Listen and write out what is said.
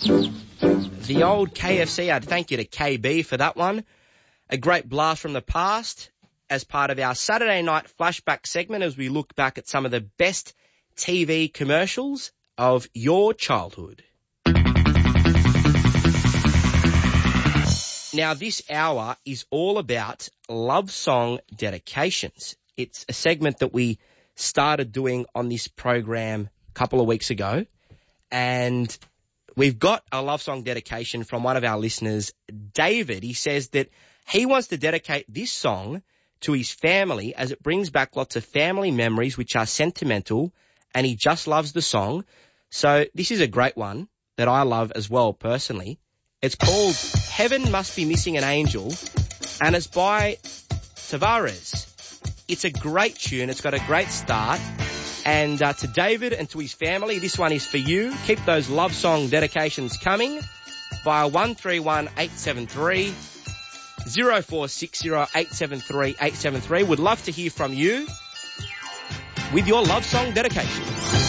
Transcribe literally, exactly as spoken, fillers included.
The old K F C ad. Thank you to K B for that one. A great blast from the past as part of our Saturday night flashback segment as we look back at some of the best T V commercials of your childhood. Now, this hour is all about love song dedications. It's a segment that we started doing on this program a couple of weeks ago, and we've got a love song dedication from one of our listeners, David. He says that he wants to dedicate this song to his family as it brings back lots of family memories which are sentimental, and he just loves the song. So this is a great one that I love as well personally. It's called Heaven Must Be Missing an Angel, and it's by Tavares. It's a great tune. It's got a great start. And uh, to David and to his family, this one is for you. Keep those love song dedications coming via one three one eight seven three, zero four six zero eight seven three eight seven three. Would love to hear from you with your love song dedication.